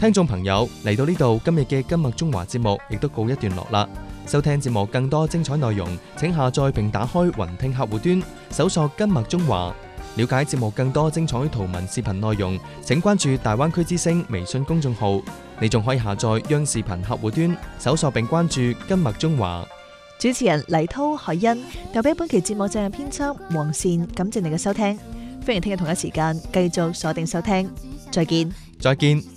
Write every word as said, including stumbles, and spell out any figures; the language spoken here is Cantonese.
聽眾朋友，嚟到呢度，今日嘅今麥中華節目亦都告一段落啦。收聽節目更多精彩內容，請下載並打開雲聽客戶端，搜索今麥中華。了解節目更多精彩圖文視頻內容，請關注大灣區之聲微信公眾號。你仲可以下載央視頻客戶端，搜索並關注今麥中華。 主持人黎濤、海欣，代表本期節目責任編輯黃善，感謝你嘅收聽。歡迎聽日同一時間繼續鎖定收聽，再見。 再見。